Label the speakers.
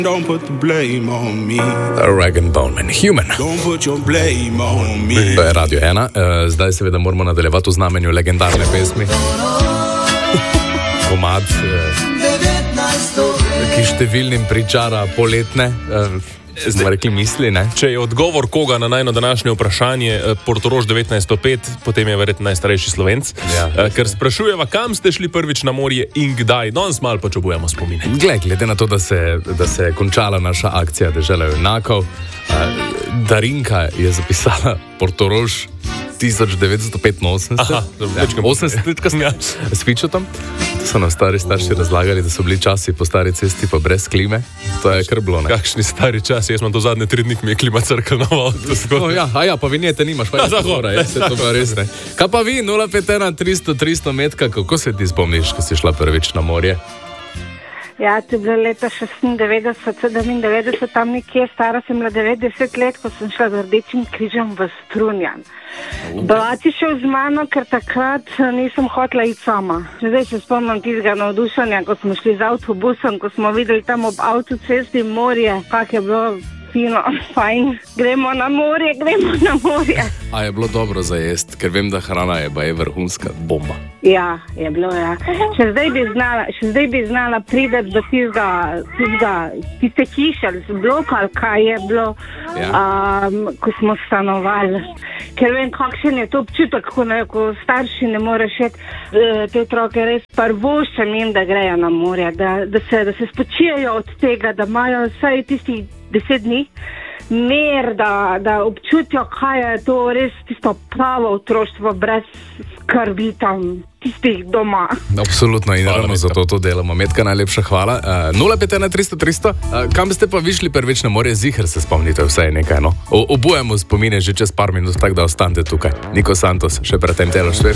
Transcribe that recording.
Speaker 1: Don't put the blame on me.
Speaker 2: Rag & Bone Man, Human.
Speaker 1: Don't put your blame on me.
Speaker 2: To je Radio 1. Zdaj seveda moramo nadaljevati v znamenju legendarne pesmi. Komad, ki številnim pričara poletne, smo rekli misli, ne?
Speaker 3: Če je odgovor koga na najno današnje vprašanje Portorož 1905, potem je verjetno najstarejši Slovenc, ker sprašujeva, kam ste šli prvič na morje in kdaj. Danes malo počubujemo spomine.
Speaker 2: Glede na to, da se je končala naša akcija Dežela junakov, Darinka je zapisala Portorož 1985.
Speaker 3: Aha,
Speaker 2: 80 let kasneje. S Fičotom. To so nam starši razlagali, da so bili časi po stari cesti pa brez klime. To je kar bilo, ne?
Speaker 3: Kakšni stari časi, jaz imam to zadnje 3 dni, ki mi je klima crkala na avto.
Speaker 2: Pa vinjete nimaš, pa je to pa res ne. Kaj pa vi, 051 300 metka, kako se ti spomniš, ko si šla prvič na morje?
Speaker 4: Ja, to je bilo leta 96, 97, tam nekje, stara sem bila 90 let, ko sem šla z Rdečim križem v Strunjan. Brat je šel z mano, ker takrat nisem hotela iti sama. Zdaj se spomnim tistega navdušanja, ko smo šli z avtobusom, ko smo videli tam ob avtocesti morje, kak je bilo fino, fajn. Gremo na morje.
Speaker 2: A je bilo dobro za jest, ker vem, da hrana je vrhunska bomba.
Speaker 4: Ja, je bilo, ja. Še zdaj bi znala priti do tiste hiše ali bloka, ali kaj je bilo, ko smo stanovali. Ker vem, kakšen je to občutek, ko starši ne moreš te otroke res prvoščem jim, da grejo na morje, da se spočijajo od tega, da imajo vsaj tistih 10 dni mer, da občutijo, kaj je to res tisto pravo otroštvo brez skrbi tam tistih doma.
Speaker 2: Absolutno in ravno zato to delamo. Metka, najlepša hvala. 051 300 kam ste pa višli prvič na morje? Ziher se spomnite vsaj nekaj, no? Obujemo spomine že čez par minut, tako da ostanete tukaj. Niko Santos, še pred tem Taylor Swift.